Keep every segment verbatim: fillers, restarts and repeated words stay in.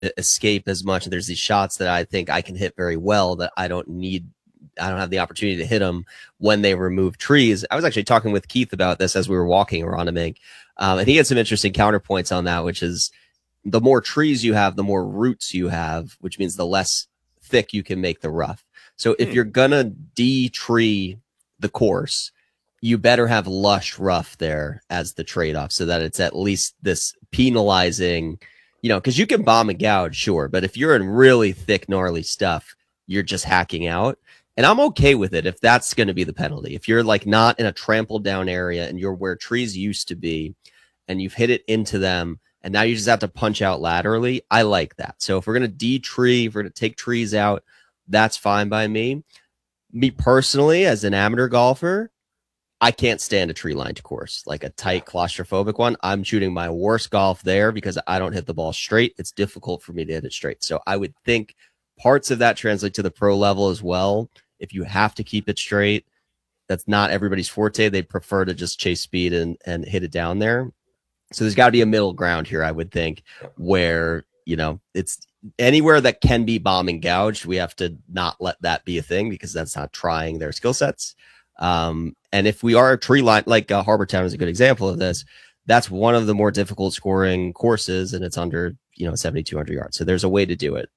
e- escape as much. And there's these shots that I think I can hit very well that I don't need. I don't have the opportunity to hit them when they remove trees. I was actually talking with Keith about this as we were walking around a mink. Um, and he had some interesting counterpoints on that, which is the more trees you have, the more roots you have, which means the less thick you can make the rough. So if Hmm. you're gonna de-tree the course, you better have lush rough there as the trade-off, so that it's at least this penalizing, you know, because you can bomb and gouge, sure, but if you're in really thick, gnarly stuff, you're just hacking out. And I'm okay with it if that's going to be the penalty. If you're like not in a trampled down area and you're where trees used to be and you've hit it into them and now you just have to punch out laterally, I like that. So if we're going to de-tree, if we're going to take trees out, that's fine by me. Me personally, as an amateur golfer, I can't stand a tree lined course, like a tight claustrophobic one. I'm shooting my worst golf there because I don't hit the ball straight. It's difficult for me to hit it straight. So I would think parts of that translate to the pro level as well. If you have to keep it straight, that's not everybody's forte. They prefer to just chase speed and, and hit it down there. So there's got to be a middle ground here, I would think, where, you know, it's anywhere that can be bomb and gouged. We have to not let that be a thing because that's not trying their skill sets. Um, and if we are a tree line, like uh, Harbour Town is a good example of this, that's one of the more difficult scoring courses, and it's under, you know, seventy-two hundred yards. So there's a way to do it.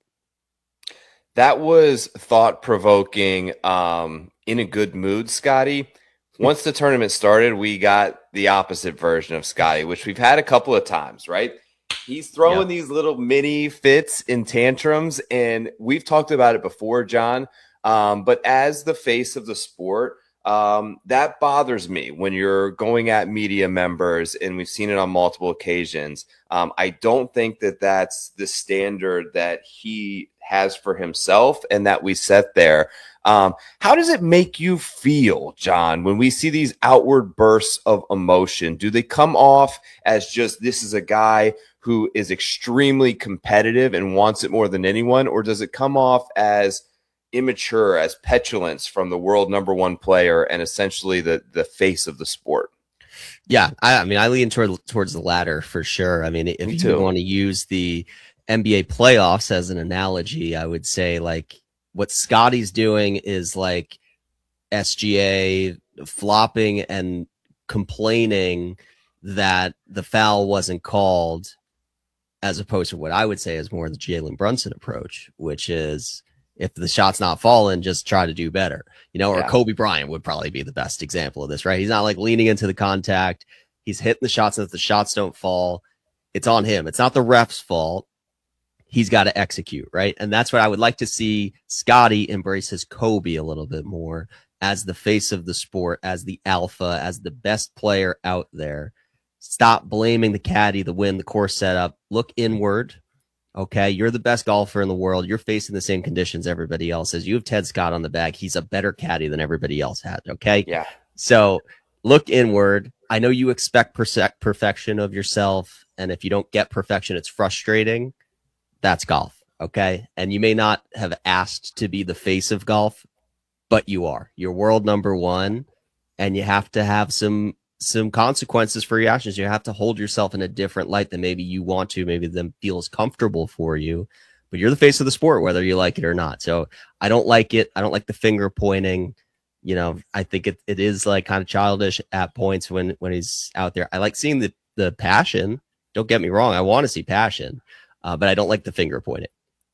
That was thought provoking, um, in a good mood, Scotty. Once the tournament started, we got the opposite version of Scotty, which we've had a couple of times, right? He's throwing Yep. these little mini fits and tantrums, and we've talked about it before, John. Um, but as the face of the sport, um, that bothers me when you're going at media members, and we've seen it on multiple occasions. Um, I don't think that that's the standard that he has for himself and that we set there. Um, how does it make you feel, John, when we see these outward bursts of emotion? Do they come off as just, this is a guy who is extremely competitive and wants it more than anyone? Or does it come off as immature, as petulance from the world number one player and essentially the, the face of the sport? Yeah. I, I mean, I lean toward, towards the latter for sure. I mean, if Me you too. want to use the N B A playoffs as an analogy, I would say like what Scotty's doing is like S G A flopping and complaining that the foul wasn't called, as opposed to what I would say is more the Jalen Brunson approach, which is if the shot's not falling, just try to do better, you know, or Yeah. Kobe Bryant would probably be the best example of this, right? He's not like leaning into the contact. He's hitting the shots, and if the shots don't fall, it's on him. It's not the ref's fault. He's got to execute, right? And that's what I would like to see Scotty embrace his Kobe a little bit more as the face of the sport, as the alpha, as the best player out there. Stop blaming the caddy, the win, the course setup. Look inward. Okay, you're the best golfer in the world. You're facing the same conditions everybody else is. You have Ted Scott on the bag. He's a better caddy than everybody else had. Okay, Yeah. so look inward. I know you expect perse- perfection of yourself, and if you don't get perfection, it's frustrating. That's golf, okay? And you may not have asked to be the face of golf, but you are. You're world number one, and you have to have some some consequences for your actions. You have to hold yourself in a different light than maybe you want to, maybe them feels comfortable for you. But you're the face of the sport, whether you like it or not. So I don't like it. I don't like the finger pointing. You know, I think it, it is like kind of childish at points when when he's out there. I like seeing the the passion. Don't get me wrong. I want to see passion. Uh, but I don't like the finger pointing.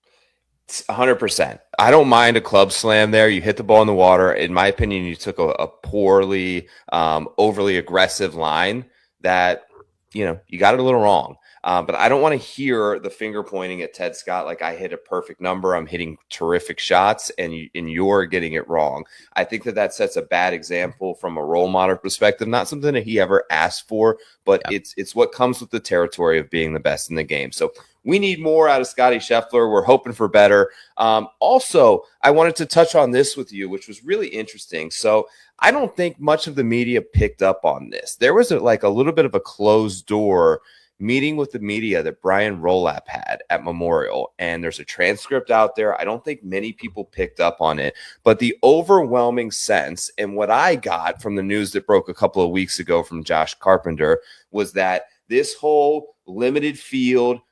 one hundred percent. I don't mind a club slam there. You hit the ball in the water. In my opinion, you took a, a poorly, um, overly aggressive line that, you know, you got it a little wrong. Uh, but I don't want to hear the finger pointing at Ted Scott like I hit a perfect number. I'm hitting terrific shots, and, you, and you're getting it wrong. I think that that sets a bad example from a role model perspective. Not something that he ever asked for, but yeah. it's it's what comes with the territory of being the best in the game. So we need more out of Scotty Scheffler. We're hoping for better. Um, also, I wanted to touch on this with you, which was really interesting. So I don't think much of the media picked up on this. There was a, like a little bit of a closed door meeting with the media that Brian Rolap had at Memorial, and there's a transcript out there. I don't think many people picked up on it, but the overwhelming sense, and what I got from the news that broke a couple of weeks ago from Josh Carpenter, was that this whole limited field,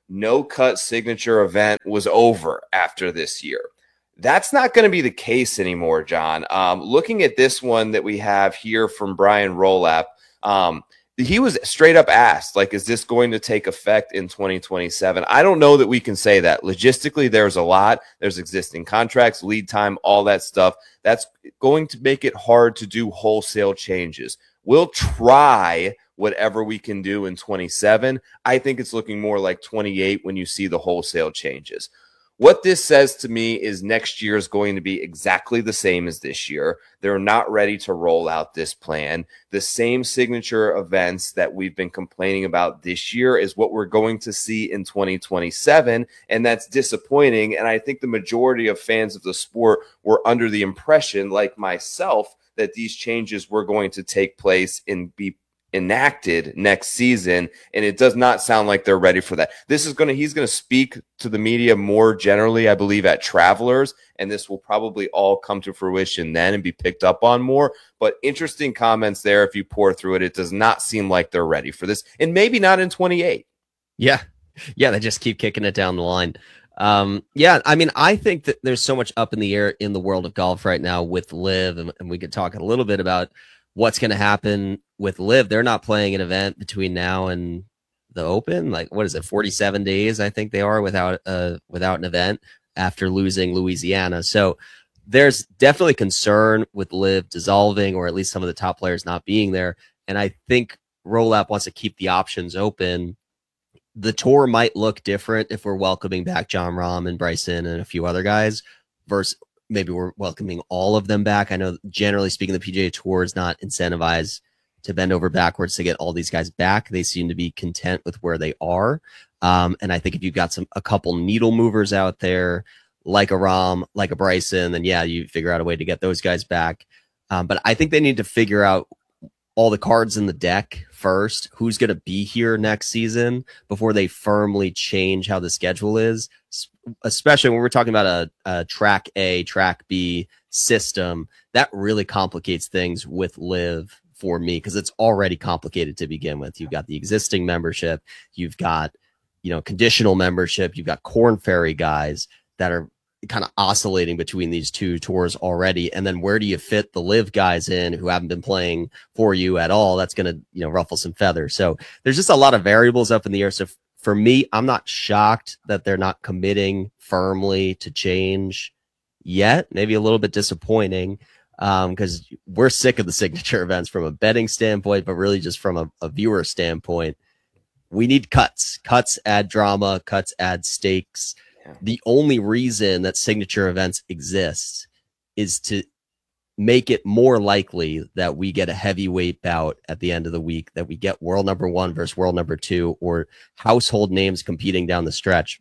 no cut signature event was over after this year. That's not going to be the case anymore, John. Um, looking at this one that we have here from Brian Rolap, um, he was straight up asked, like, is this going to take effect in twenty twenty-seven? I don't know that we can say that. Logistically, there's a lot. There's existing contracts, lead time, all that stuff. That's going to make it hard to do wholesale changes. We'll try whatever we can do in twenty-seven. I think it's looking more like twenty-eight when you see the wholesale changes. What this says to me is next year is going to be exactly the same as this year. They're not ready to roll out this plan. The same signature events that we've been complaining about this year is what we're going to see in twenty twenty-seven, and that's disappointing. And I think the majority of fans of the sport were under the impression, like myself, that these changes were going to take place and be enacted next season, and it does not sound like they're ready for that. This is going to he's going to speak to the media more generally, I believe, at Travelers, and this will probably all come to fruition then and be picked up on more. But interesting comments there. If you pour through it, it does not seem like they're ready for this, and maybe not in twenty-eight. Yeah, yeah, they just keep kicking it down the line. Um, yeah, I mean, I think that there's so much up in the air in the world of golf right now with Liv, and, and we could talk a little bit about what's going to happen with Liv. They're not playing an event between now and the Open. Like, what is it, forty-seven days, I think they are, without uh without an event after losing Louisiana. So there's definitely concern with Liv dissolving, or at least some of the top players not being there. And I think Rolap wants to keep the options open. The tour might look different if we're welcoming back Jon Rahm and Bryson and a few other guys versus maybe we're welcoming all of them back. I know, generally speaking, the P G A Tour is not incentivized to bend over backwards to get all these guys back. They seem to be content with where they are. Um, and I think if you've got some a couple needle movers out there, like a Rahm, like a Bryson, then yeah, you figure out a way to get those guys back. Um, but I think they need to figure out all the cards in the deck first, who's going to be here next season before they firmly change how the schedule is, especially when we're talking about a, a track A, track B system. That really complicates things with Liv for me, because it's already complicated to begin with. You've got the existing membership, you've got, you know, conditional membership, you've got Corn Ferry guys that are kind of oscillating between these two tours already. And then where do you fit the Liv guys in who haven't been playing for you at all? That's going to, you know, ruffle some feathers. So there's just a lot of variables up in the air. So f- for me, I'm not shocked that they're not committing firmly to change yet. Maybe a little bit disappointing, um, because we're sick of the signature events from a betting standpoint, but really just from a, a viewer standpoint. We need cuts. Cuts add drama. Cuts add stakes. The only reason that signature events exist is to make it more likely that we get a heavyweight bout at the end of the week, that we get world number one versus world number two, or household names competing down the stretch.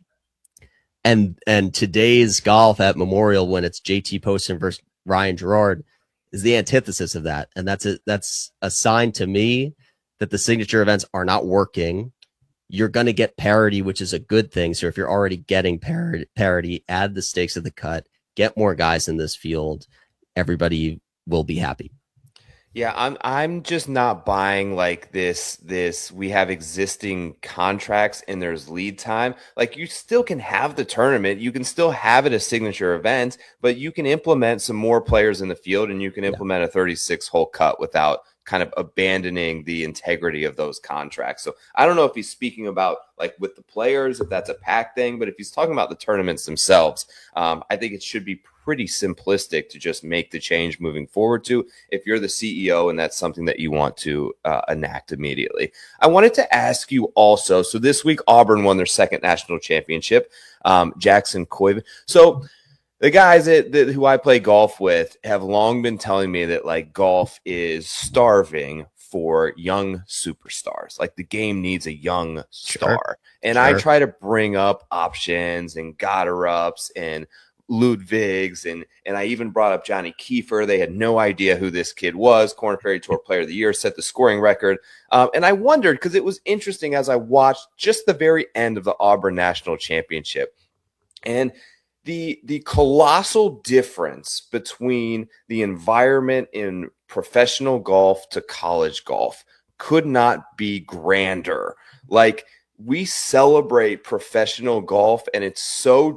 And and today's golf at Memorial, when it's J T Poston versus Ryan Gerard, is the antithesis of that. And that's a, that's a sign to me that the signature events are not working. You're going to get parity, which is a good thing. So if you're already getting par- parity, add the stakes of the cut, get more guys in this field. Everybody will be happy. Yeah, I'm I'm just not buying like this this we have existing contracts and there's lead time. Like, you still can have the tournament, you can still have it a signature event, but you can implement some more players in the field, and you can implement yeah. a thirty-six hole cut without kind of abandoning the integrity of those contracts. So I don't know if he's speaking about like with the players, if that's a pack thing, but if he's talking about the tournaments themselves, um, I think it should be pretty simplistic to just make the change moving forward to, if you're the C E O and that's something that you want to uh, enact immediately. I wanted to ask you also, so this week Auburn won their second national championship, um, Jackson Coybe. So the guys that, that who I play golf with have long been telling me that like golf is starving for young superstars. Like, the game needs a young star. Sure. And sure. I try to bring up options and Goddard-ups and Ludwigs, and and I even brought up Johnny Kiefer. They had no idea who this kid was. Corn Ferry Tour Player of the Year, set the scoring record. Um, and I wondered, because it was interesting as I watched just the very end of the Auburn National Championship. And the the colossal difference between the environment in professional golf to college golf could not be grander. Like, we celebrate professional golf, and it's so